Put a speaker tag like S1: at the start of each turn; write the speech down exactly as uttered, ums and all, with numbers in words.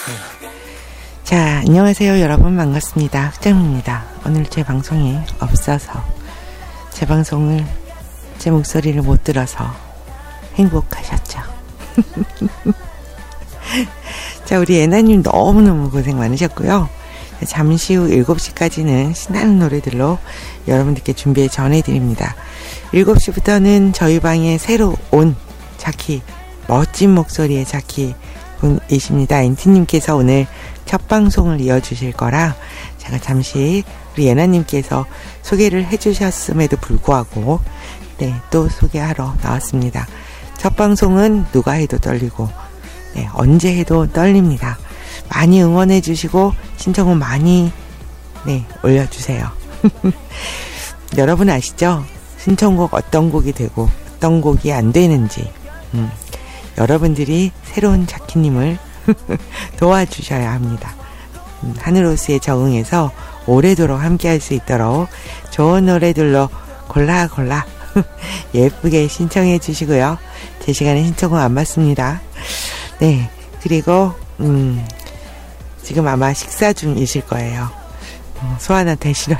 S1: 자, 안녕하세요 여러분, 반갑습니다. 흑장입니다. 오늘 제 방송이 없어서, 제 방송을, 제 목소리를 못 들어서 행복하셨죠? 자, 우리 애나님 너무너무 고생 많으셨고요. 잠시 후 일곱 시까지는 신나는 노래들로 여러분들께 준비해 전해드립니다. 일곱 시부터는 저희 방에 새로 온 자키, 멋진 목소리의 자키 분이십니다. 엔티님께서 오늘 첫 방송을 이어주실 거라 제가 잠시 우리 예나님께서 소개를 해주셨음에도 불구하고 네, 또 소개하러 나왔습니다. 첫 방송은 누가 해도 떨리고 네, 언제 해도 떨립니다. 많이 응원해 주시고 신청은 많이 네, 올려주세요. 여러분 아시죠? 신청곡 어떤 곡이 되고 어떤 곡이 안 되는지 음, 여러분들이 새로운 자키님을 도와주셔야 합니다. 음, 하늘호수에 적응해서 오래도록 함께 할 수 있도록 좋은 노래들로 골라 골라 예쁘게 신청해 주시고요. 제 시간에 신청은 안 받습니다. 네, 그리고 음, 지금 아마 식사 중이실 거예요. 어, 소 하나 대신하러